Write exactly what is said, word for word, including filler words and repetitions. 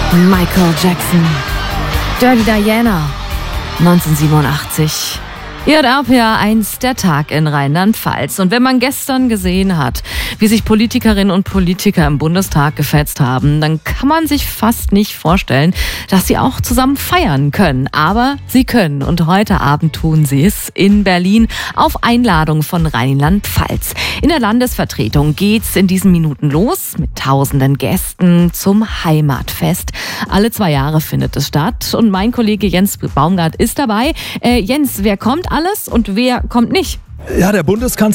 Michael Jackson. Dirty Diana. neunzehnhundertsiebenundachtzig. J R P R eins, der Tag in Rheinland-Pfalz. Und wenn man gestern gesehen hat, wie sich Politikerinnen und Politiker im Bundestag gefetzt haben, dann kann man sich fast nicht vorstellen, dass sie auch zusammen feiern können. Aber sie können. Und heute Abend tun sie es in Berlin auf Einladung von Rheinland-Pfalz. In der Landesvertretung geht's in diesen Minuten los mit tausenden Gästen zum Heimatfest. Alle zwei Jahre findet es statt. Und mein Kollege Jens Baumgart ist dabei. Äh, Jens, wer kommt alles und wer kommt nicht? Ja, der Bundeskanzler